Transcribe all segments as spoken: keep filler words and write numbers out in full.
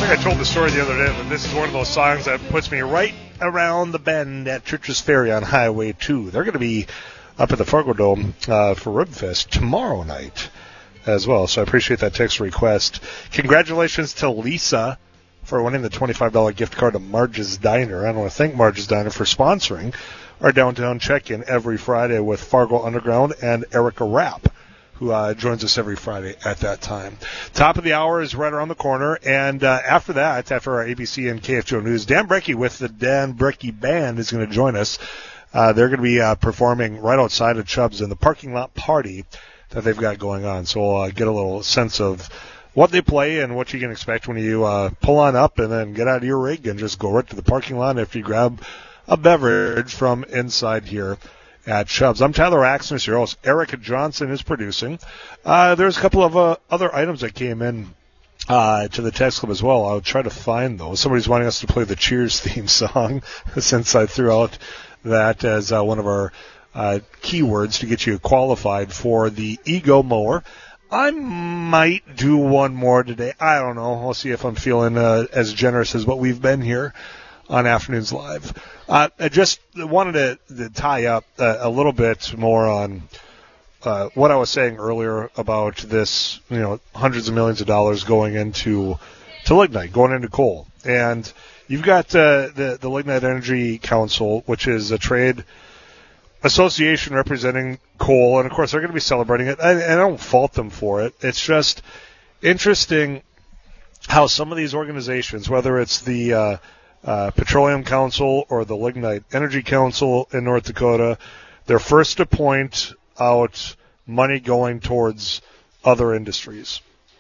I told the story the other day, but this is one of those songs that puts me right around the bend at Church's Ferry on Highway two. They're going to be up at the Fargo Dome uh, for Ribfest tomorrow night as well, so I appreciate that text request. Congratulations to Lisa for winning the twenty-five dollars gift card to Marge's Diner. I want to thank Marge's Diner for sponsoring our downtown check-in every Friday with Fargo Underground and Erica Rapp, who uh, joins us every Friday at that time. Top of the hour is right around the corner, and uh, after that, after our A B C and K F G O News, Dan Brecky with the Dan Brecky Band is going to join us. Uh, they're going to be uh, performing right outside of Chubb's in the parking lot party that they've got going on. So we'll uh, get a little sense of what they play and what you can expect when you uh, pull on up and then get out of your rig and just go right to the parking lot after you grab a beverage from inside here at Chubb's. I'm Tyler Axner, your host. Erica Johnson is producing. Uh, there's a couple of uh, other items that came in uh, to the text club as well. I'll try to find those. Somebody's wanting us to play the Cheers theme song since I threw out that as uh, one of our uh, keywords to get you qualified for the Ego Mower. I might do one more today. I don't know. We'll see if I'm feeling uh, as generous as what we've been here on Afternoons Live. Uh, I just wanted to, to tie up uh, a little bit more on uh, what I was saying earlier about this, you know, hundreds of millions of dollars going into to lignite, going into coal. And you've got uh, the, the Lignite Energy Council, which is a trade association representing coal, and of course they're going to be celebrating it. And I don't fault them for it. It's just interesting how some of these organizations, whether it's the uh, uh, Petroleum Council or the Lignite Energy Council in North Dakota, they're first to point out money going towards other industries.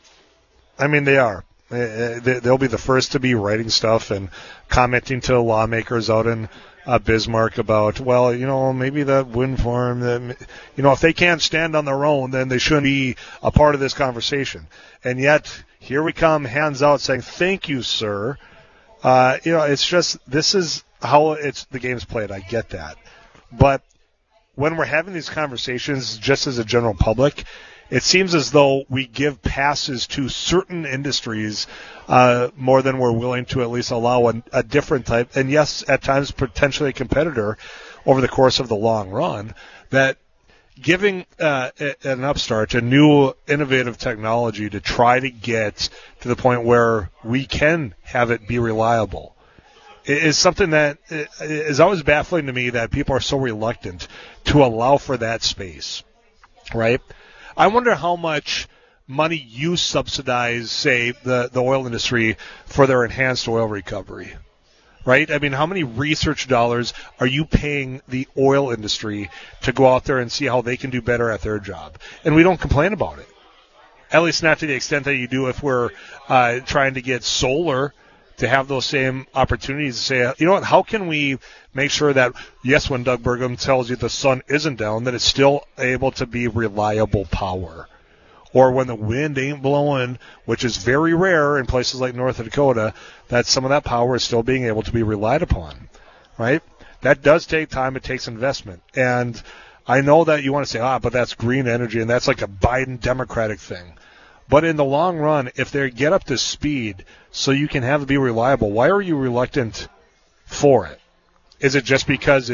I mean, they are. They'll be the first to be writing stuff and commenting to lawmakers out in uh, Bismarck about, well, you know, maybe that wind farm, that, you know, if they can't stand on their own, then they shouldn't be a part of this conversation. And yet, here we come, hands out, saying, thank you, sir. Uh, you know, it's just, this is how it's the game's played. I get that. But when we're having these conversations, just as a general public, it seems as though we give passes to certain industries uh, more than we're willing to at least allow a, a different type, and yes, at times potentially a competitor over the course of the long run, that giving uh, an upstart a new innovative technology to try to get to the point where we can have it be reliable is something that is always baffling to me, that people are so reluctant to allow for that space, right? I wonder how much money you subsidize, say, the, the oil industry for their enhanced oil recovery, right? I mean, how many research dollars are you paying the oil industry to go out there and see how they can do better at their job? And we don't complain about it, at least not to the extent that you do if we're uh, trying to get solar to have those same opportunities to say, you know what, how can we make sure that, yes, when Doug Burgum tells you the sun isn't down, that it's still able to be reliable power? Or when the wind ain't blowing, which is very rare in places like North Dakota, that some of that power is still being able to be relied upon, right? That does take time. It takes investment. And I know that you want to say, ah, but that's green energy, and that's like a Biden Democratic thing. But in the long run, if they get up to speed so you can have it be reliable, why are you reluctant for it? Is it just because